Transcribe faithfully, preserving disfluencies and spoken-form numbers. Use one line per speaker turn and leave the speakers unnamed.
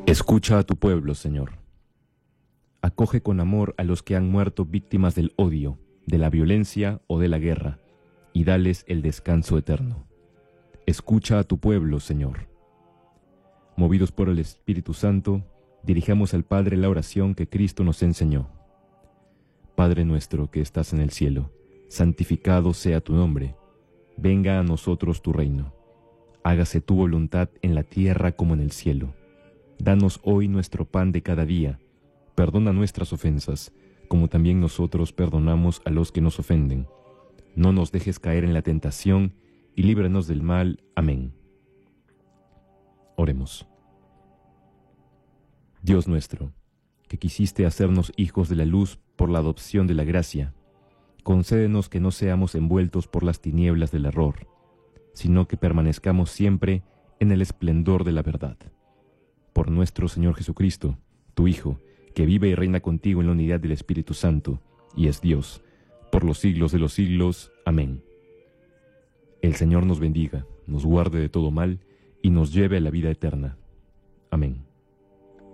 Escucha a tu pueblo, Señor. Acoge con amor a los que han muerto víctimas del odio, de la violencia o de la guerra, y dales el descanso eterno. Escucha a tu pueblo, Señor. Movidos por el Espíritu Santo, dirijamos al Padre la oración que Cristo nos enseñó. Padre nuestro que estás en el cielo, santificado sea tu nombre. Venga a nosotros tu reino. Hágase tu voluntad en la tierra como en el cielo. Danos hoy nuestro pan de cada día. Perdona nuestras ofensas, como también nosotros perdonamos a los que nos ofenden. No nos dejes caer en la tentación, y líbranos del mal. Amén. Oremos. Dios nuestro, que quisiste hacernos hijos de la luz por la adopción de la gracia, concédenos que no seamos envueltos por las tinieblas del error, sino que permanezcamos siempre en el esplendor de la verdad. Por nuestro Señor Jesucristo, tu Hijo, que vive y reina contigo en la unidad del Espíritu Santo, y es Dios, por los siglos de los siglos. Amén. El Señor nos bendiga, nos guarde de todo mal, y nos lleve a la vida eterna. Amén.